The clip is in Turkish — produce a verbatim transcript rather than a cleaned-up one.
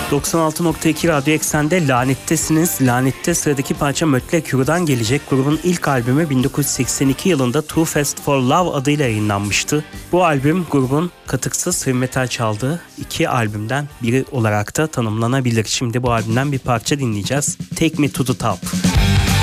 doksan altı nokta iki Radyo Eksen'de Lanet'tesiniz. Lanet'te sıradaki parça Mötley Crüe'den gelecek. Grubun ilk albümü bin dokuz yüz seksen iki yılında Too Fast for Love adıyla yayınlanmıştı. Bu albüm grubun katıksız heavy metal çaldığı iki albümden biri olarak da tanımlanabilir. Şimdi bu albümden bir parça dinleyeceğiz. Take Me to the Top.